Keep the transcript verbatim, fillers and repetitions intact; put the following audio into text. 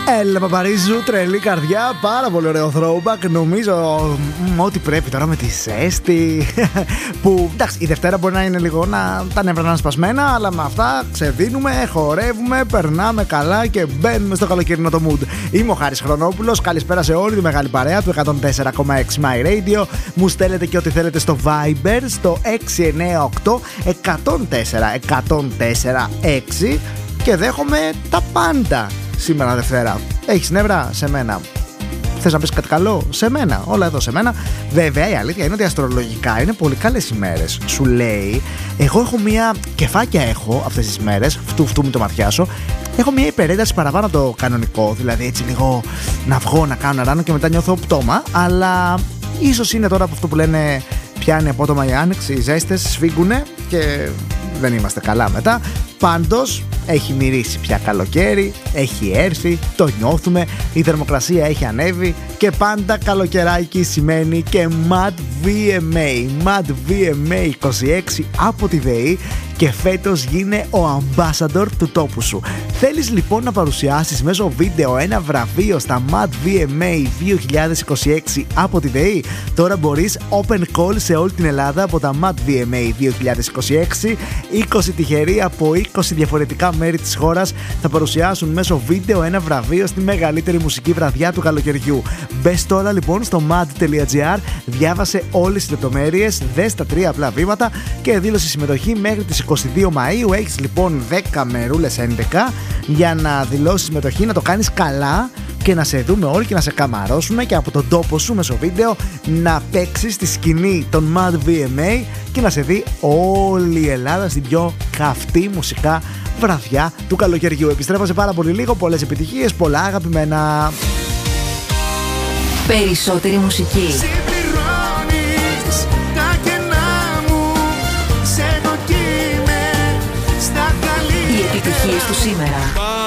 Έλα Παπαρίζου, τρελή καρδιά, πάρα πολύ ωραίο throwback. Νομίζω μ, ότι πρέπει τώρα με τη ζέστη. Που εντάξει, η Δευτέρα μπορεί να είναι λίγο να τα νεύρα να είναι σπασμένα, αλλά με αυτά ξεδίνουμε, χορεύουμε, περνάμε καλά και μπαίνουμε στο καλοκαιρινό το mood. Είμαι ο Χάρης Χρονόπουλος. Καλησπέρα σε όλη τη μεγάλη παρέα του εκατόν τέσσερα κόμμα έξι My Radio. Μου στέλνετε και ό,τι θέλετε στο Viber στο έξι εννιά οκτώ εκατόν τέσσερα εκατόν τέσσερα έξι και δέχομαι τα πάντα. Σήμερα Δευτέρα. Έχεις νεύρα? Σε μένα. Θες να πεις κάτι καλό? Σε μένα. Όλα εδώ σε μένα. Βέβαια η αλήθεια είναι ότι αστρολογικά είναι πολύ καλές ημέρες. Σου λέει, εγώ έχω μία κεφάκια έχω αυτές τις μέρες. Φτού φτού μην το ματιάσω. Έχω μία υπερένταση παραπάνω από το κανονικό. Δηλαδή έτσι λίγο να βγω, να κάνω ράνο και μετά νιώθω πτώμα. Αλλά ίσως είναι τώρα από αυτό που λένε πιάνει απότομα η άνοιξη, οι ζέστες σφίγγουνε και δεν είμαστε καλά μετά. Πάντως έχει μυρίσει πια καλοκαίρι, έχει έρθει, το νιώθουμε, η θερμοκρασία έχει ανέβει και πάντα καλοκαιράκι σημαίνει και Mad βι εμ έι, Mad βι εμ έι είκοσι έξι από τη ΔΕΗ και φέτος γίνε ο ambassador του τόπου σου. Θέλεις λοιπόν να παρουσιάσεις μέσω βίντεο ένα βραβείο στα Mad βι εμ έι δύο χιλιάδες είκοσι έξι από τη ΔΕΗ? Τώρα μπορείς open call σε όλη την Ελλάδα από τα Mad βι εμ έι δύο χιλιάδες είκοσι έξι. είκοσι τυχεροί από είκοσι διαφορετικά μέρη της χώρας θα παρουσιάσουν μέσω βίντεο ένα βραβείο στη μεγαλύτερη μουσική βραδιά του καλοκαιριού. Μπες τώρα λοιπόν στο mad τελεία gr, διάβασε όλες τις λεπτομέρειες, δες τα τρία απλά βήματα και δήλωσε συμμετοχή μέχρι τις είκοσι δύο Μαΐου. Έχεις λοιπόν δέκα μερούλες έντεκα για να δηλώσεις συμμετοχή, να το κάνεις καλά και να σε δούμε όλοι και να σε καμαρώσουμε και από τον τόπο σου μέσω βίντεο να παίξεις στη σκηνή των Mad βι εμ έι και να σε δει όλη η Ελλάδα στην πιο καυτή μουσικά βραδιά του καλοκαιριού. Επιστρέφω σε πάρα πολύ λίγο, πολλές επιτυχίες, πολλά αγαπημένα. Περισσότερη μουσική. Συμπληρώνεις τα κενά μου, σε έχω κι είμαι στα καλύτερα. Οι επιτυχίες του σήμερα.